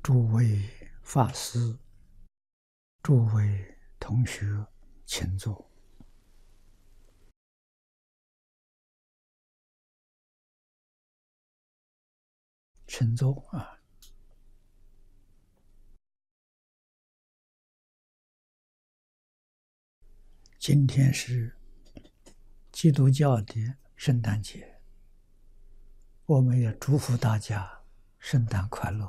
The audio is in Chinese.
诸位法师、诸位同学，请坐。请坐啊！今天是基督教的圣诞节，我们也祝福大家圣诞快乐。